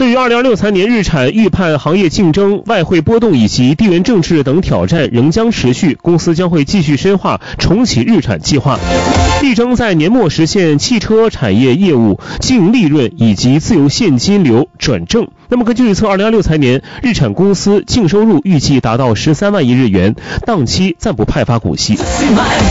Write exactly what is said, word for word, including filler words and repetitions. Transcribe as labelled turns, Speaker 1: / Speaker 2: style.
Speaker 1: 对于二零二六财年日产预判行业竞争、外汇波动以及地缘政治等挑战仍将持续，公司将会继续深化重启日产计划，力争在年末实现汽车产业业务净利润以及自由现金流转正。那么根据预测，二零二六财年日产公司净收入预计达到十三万亿日元，当期暂不派发股息。